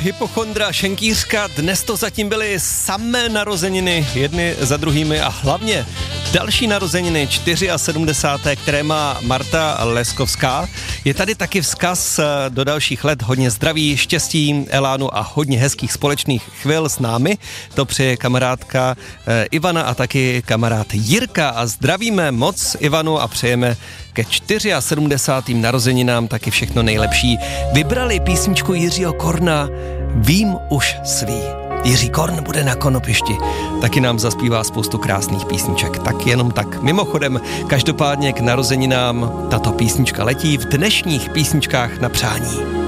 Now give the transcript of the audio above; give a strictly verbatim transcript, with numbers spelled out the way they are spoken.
Hypochondra Šenkýřka, dnes to zatím byly samé narozeniny, jedny za druhými a hlavně další narozeniny, sedmdesát čtyři, které má Marta Leskovská. Je tady taky vzkaz do dalších let, hodně zdraví, štěstí, elánu a hodně hezkých společných chvil s námi. To přeje kamarádka Ivana a taky kamarád Jirka a zdravíme moc Ivanu a přejeme ke sedmdesátým čtyřem narozeninám taky všechno nejlepší. Vybrali písničku Jiřího Korna Vím už svý. Jiří Korn bude na Konopišti, taky nám zaspívá spoustu krásných písniček. Tak jenom tak. Mimochodem, každopádně k narozeninám tato písnička letí v dnešních písničkách na přání.